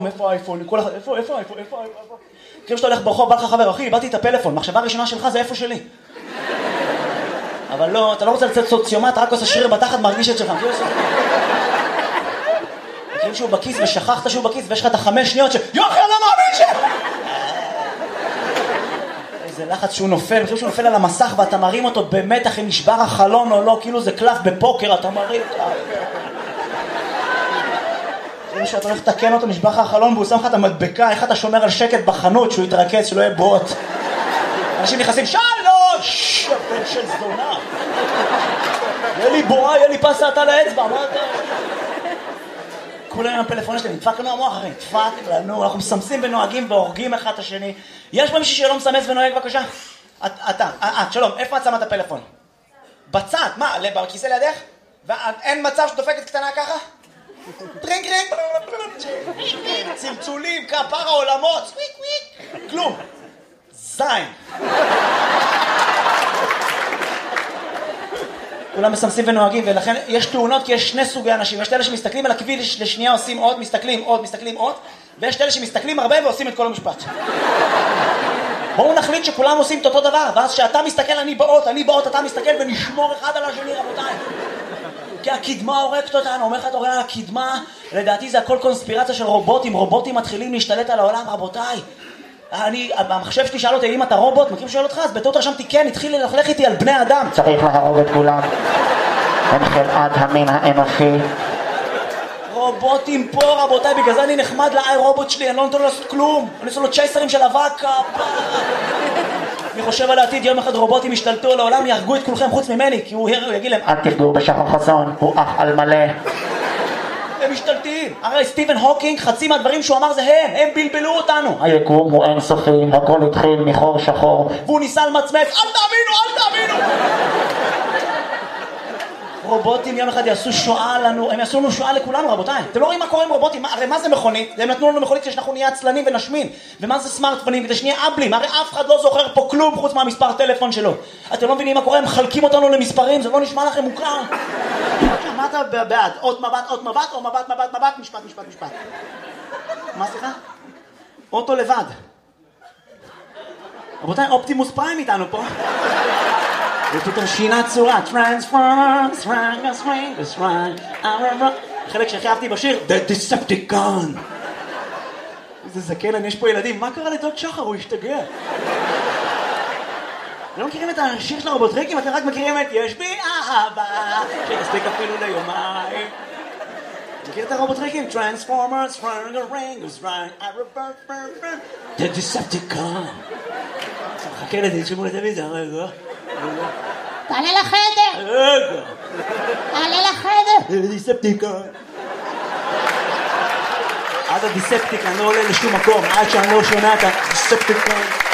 איפה האייפון? איפה האייפון? כאילו שאתה הולך ברחוב, בא לך חבר, אחי, איבדתי את הפלאפון, מחשבה הראשונה שלך זה איפה שלי. אבל לא, אתה לא רוצה לצאת סוציומט, רק עושה שריר בתחת, מרגיש את שלך. כאילו שהוא בכיס ושכחת שהוא בכיס ויש לך את 5 שניות יוחי, אני לא מאמין ש... איזה לחץ שהוא נופל, כאילו שהוא נופל על המסך ואתה מרים אותו במתח אם נשבר החלון או לא, כאילו זה קלף בפוקר, אתה מרים אותה. כאילו שאתה הולך לתקן אותו, נשבר לך החלון והוא שם לך את המדבקה, איך אתה שומר על שקט בחנות שהוא יתרכז, שלא יהיה בוט. אנשים נכנסים, שלוש! בן של זונה. יהיה לי בועה, יהיה לי פסה אתה לאצבע, מה אתה? כולם עם הפלאפון שלהם, נדפק לנו המוח אחרי, נדפק לנו, אנחנו מסמסים ונוהגים והורגים אחד את השני. יש פה מישהו שלא מסמס ונוהג בבקשה? אתה, שלום, איפה את שמה את הפלאפון? בצד, מה, בכיסא לידך? ואין מצב שדופקת קטנה ככה? טרינק רינק, צלצולים, כפר העולמות, סוויק וויק, כלום. זין. כולם מסמסים ונוהגים, ולכן יש תאונות כי יש 2 סוגי אנשים. יש את אלה שמסתכלים על הכביש לשנייה עושים עוד, מסתכלים עוד, ויש את אלה שמסתכלים הרבה ועושים את כל המשפט. בואו נחליט שכולם עושים את אותו דבר, ואז שאתה מסתכל אני באות, אתה מסתכל ונשמור אחד על השני, רבותיי. כי הקדמה הורקת אותנו, אומר לך אתה רואה, הקדמה, לדעתי זה הכל קונספירציה של רובוטים מתחילים להשתלט על העולם, רבותיי. המחשב שלי שאל אותי אם אתה רובוט, מכיר שואל אותך, אז בטעות רשמתי כן, התחיל ללכלך איתי על בני אדם. צריך להרוג את כולם, הם חלאת המין האנושי. רובוטים פה רבותיי, בגלל זה אני נחמד לאי רובוט שלי, אני לא נותן לו לעשות כלום, אני עושה לו צ'ייסרים של אבק. אני חושב על העתיד, יום אחד רובוטים ישתלטו על העולם, יהרגו את כולכם חוץ ממני, כי הוא יגיד להם אל תפגעו בשחר חסון, הוא אח על מלא. הם משתלטים. הרי סטיבן הוקינג, חצי מהדברים שהוא אמר זה הם בלבלו אותנו. היקום הוא אינסופי, הכל התחיל מחור שחור. והוא ניסה למצמץ, אל תאמינו! רובוטים יום אחד יעשו שואה לנו, הם יעשו לנו שואה לכולנו רבותיי. אתם לא רואים מה קורה עם רובוטים, הרי מה זה מכונית? הם נתנו לנו מכונית כדי שאנחנו נהיה עצלנים ונשמין. ומה זה סמארטפונים? כדי שנהיה אבלים, הרי אף אחד לא זוכר פה כלום חוץ מהמספר טלפון שלו. אתם לא מבינים מה קורה, הם מחלקים אותנו למספרים, זה לא נשמע לכם מוכר. מה אתה בעד? עוד מבט, או מבט, משפט. מה סליחה? אוטו לבד. רבותיי, אופטימוס פריים איתנו פה. ופתאום שינה צורה, Transformers, חלק שהכי אהבתי בשיר, The Decepticon. איזה זקן, יש פה ילדים, מה קרה לדוד שחר? הוא השתגע. לא מכירים את השיר של הרובוטריקים, אתם רק מכירים את יש בי אהבה, שתספיק אפילו ליומיים. מכיר את הרובוטריקים? Transformers, The Decepticon. חכה לזה, שימו לטלוויזיה, רגע. תעלה לחדר! תעלה לחדר! דיספטיקון. עד הדיספטיקון לא עולה לשום מקום, עד שאני לא שומע את הדיספטיקון.